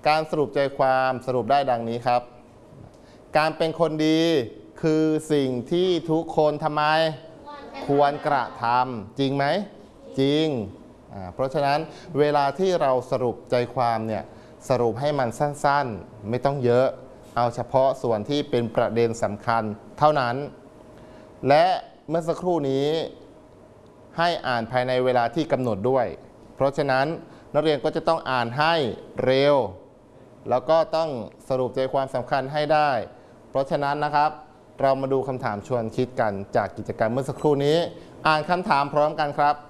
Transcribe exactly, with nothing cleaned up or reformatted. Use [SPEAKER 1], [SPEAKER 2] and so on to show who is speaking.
[SPEAKER 1] การสรุปใจความสรุปได้ดังนี้ครับการเป็นคนดีคือสิ่งที่ทุกคนทำไมควรกระทำจริงไหมจริงเพราะฉะนั้นเวลาที่เราสรุปใจความเนี่ยสรุปให้มันสั้นๆไม่ต้องเยอะเอาเฉพาะส่วนที่เป็นประเด็นสำคัญเท่านั้นและเมื่อสักครู่นี้ให้อ่านภายในเวลาที่กำหนดด้วยเพราะฉะนั้นนักเรียนก็จะต้องอ่านให้เร็วแล้วก็ต้องสรุปใจความสำคัญให้ได้เพราะฉะนั้นนะครับเรามาดูคำถามชวนคิดกันจากกิจกรรมเมื่อสักครู่นี้อ่านคำถามพร้อมกันครับ